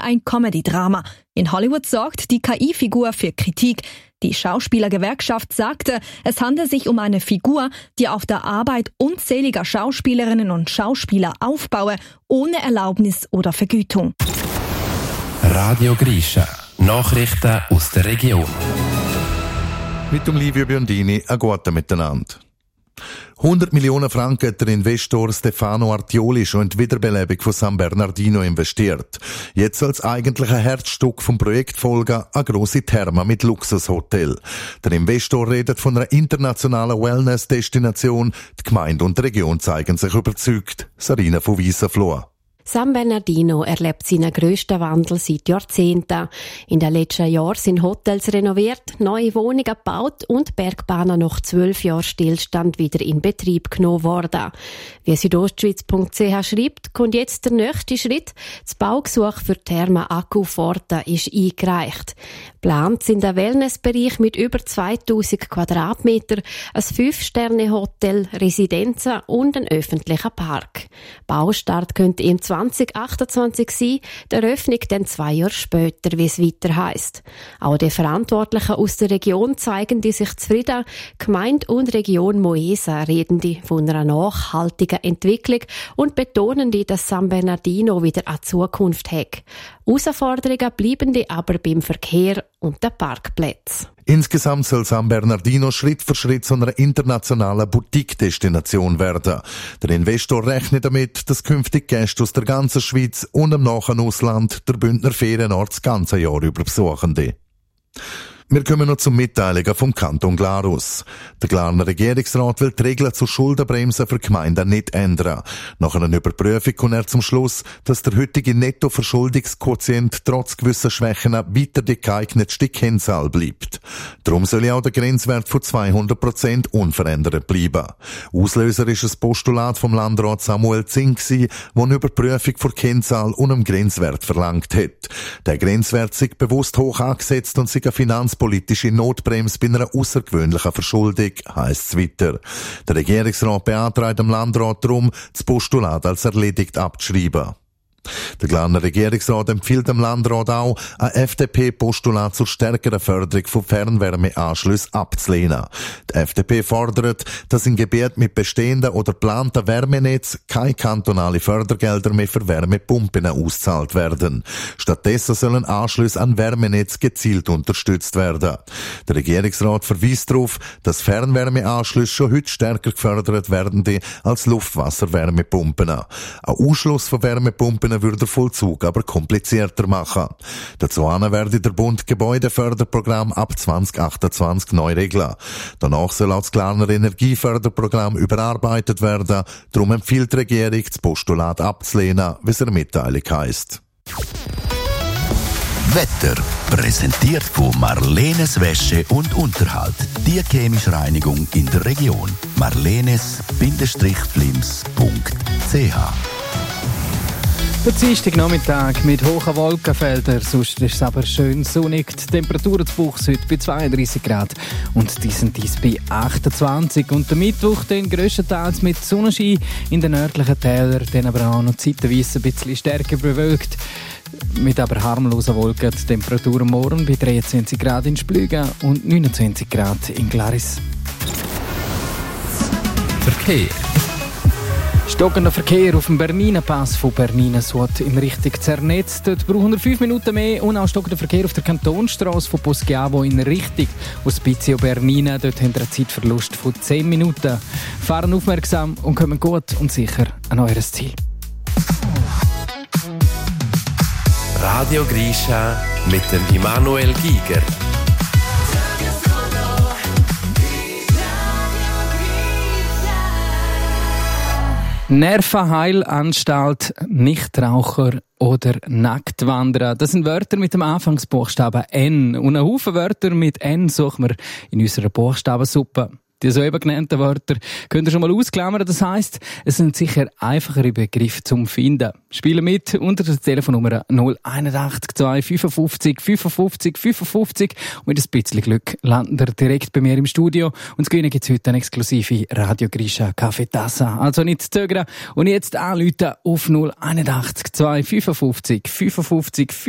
eher ein Comedy-Drama. In Hollywood sorgt die KI-Figur für Kritik. Die Schauspielergewerkschaft sagte, es handelt sich um eine Figur, die auf der Arbeit unzähliger Schauspielerinnen und Schauspieler aufbaue, ohne Erlaubnis oder Vergütung. Radio Grisha. Nachrichten aus der Region. Mit dem Livio Biondini, ein guten Miteinander. 100 Millionen Franken hat der Investor Stefano Artioli schon in die Wiederbelebung von San Bernardino investiert. Jetzt soll das eigentliche Herzstück vom Projekt folgen, eine grosse Therme mit Luxushotel. Der Investor redet von einer internationalen Wellness-Destination. Die Gemeinde und die Region zeigen sich überzeugt. Sarina von Wiesenfloh. San Bernardino erlebt seinen grössten Wandel seit Jahrzehnten. In den letzten Jahren sind Hotels renoviert, neue Wohnungen gebaut und Bergbahnen nach 12 Jahren Stillstand wieder in Betrieb genommen worden. Wie Südostschweiz.ch schreibt, kommt jetzt der nächste Schritt. Das Baugesuch für die Therme Acquaforte ist eingereicht. Geplant sind ein Wellnessbereich mit über 2000 Quadratmeter, ein 5-Sterne-Hotel, Residenzen und ein öffentlicher Park. Baustart könnte im 2028 sein, die Eröffnung dann 2 Jahre später, wie es weiter heisst. Auch die Verantwortlichen aus der Region zeigen die sich zufrieden. Gemeinde und Region Moesa reden die von einer nachhaltigen Entwicklung und betonen die, dass San Bernardino wieder eine Zukunft hat. Herausforderungen bleiben die aber beim Verkehr und den Parkplätzen. Insgesamt soll San Bernardino Schritt für Schritt zu einer internationalen Boutique-Destination werden. Der Investor rechnet damit, dass künftig Gäste aus der ganzen Schweiz und im nahen Ausland der Bündner Ferienort das ganze Jahr über besuchen. Wir kommen noch zu Mitteilungen vom Kanton Glarus. Der Glarner Regierungsrat will die Regeln zur Schuldenbremse für Gemeinden nicht ändern. Nach einer Überprüfung kommt er zum Schluss, dass der heutige Nettoverschuldungsquotient trotz gewisser Schwächen weiter die geeignetste Kennzahl bleibt. Darum soll auch der Grenzwert von 200% unverändert bleiben. Auslöser ist ein Postulat vom Landrat Samuel Zink, der eine Überprüfung der Kennzahl und einem Grenzwert verlangt hat. Der Grenzwert sei bewusst hoch angesetzt und sei eine finanzpolitische Notbremse bei einer außergewöhnlichen Verschuldung, heisst es weiter. Der Regierungsrat beantragt dem Landrat darum, das Postulat als erledigt abzuschreiben. Der Glarner Regierungsrat empfiehlt dem Landrat auch, ein FDP-Postulat zur stärkeren Förderung von Fernwärmeanschlüssen abzulehnen. Die FDP fordert, dass in Gebieten mit bestehenden oder geplanten Wärmenetz keine kantonale Fördergelder mehr für Wärmepumpen ausgezahlt werden. Stattdessen sollen Anschlüsse an Wärmenetz gezielt unterstützt werden. Der Regierungsrat verweist darauf, dass Fernwärmeanschlüsse schon heute stärker gefördert werden als Luftwasserwärmepumpen. Ein Ausschluss von Wärmepumpen würde den Vollzug aber komplizierter machen. Dazu werde der Bund Gebäudeförderprogramm ab 2028 neu regeln. Danach soll auch das Glarner Energieförderprogramm überarbeitet werden. Darum empfiehlt die Regierung, das Postulat abzulehnen, wie es in der Mitteilung heisst. Wetter präsentiert von Marlenes Wäsche und Unterhalt. Die chemische Reinigung in der Region. marlenes-flims.ch. Der Dienstagnachmittag mit hohen Wolkenfeldern, sonst ist es aber schön sonnig. Die Temperatur zu Buchs heute bei 32 Grad und dies bei 28. Und der Mittwoch dann grösstenteils mit Sonnenschein in den nördlichen Tälern, dann aber auch noch zeitweise ein bisschen stärker bewölkt. Mit aber harmlosen Wolken. Die Temperatur morgen bei 23 Grad in Splügen und 29 Grad in Glaris. Verkehr. Stockender Verkehr auf dem Bernina Pass von Bernina Suat in Richtung Zernetz. Dort brauchen wir 5 Minuten mehr. Und auch stockender Verkehr auf der Kantonsstrasse von Poschiavo in Richtung Hospizio Bernina. Dort haben wir einen Zeitverlust von 10 Minuten. Fahren aufmerksam und kommen gut und sicher an eures Ziel. Radio Grisha mit dem Immanuel Giger. Nervenheilanstalt, Nichtraucher oder Nacktwanderer. Das sind Wörter mit dem Anfangsbuchstaben N. Und einen Haufen Wörter mit N suchen wir in unserer Buchstabensuppe. Die soeben genannten Wörter könnt ihr schon mal ausklammern. Das heisst, es sind sicher einfachere Begriffe zum Finden. Spielen mit unter der Telefonnummer 081 255 55 55. Und mit ein bisschen Glück landen ihr direkt bei mir im Studio. Und zu gewinnen gibt es heute eine exklusive Radio Grisha Kaffeetasse. Also nicht zögern und jetzt anrufen auf 081 255 55 55.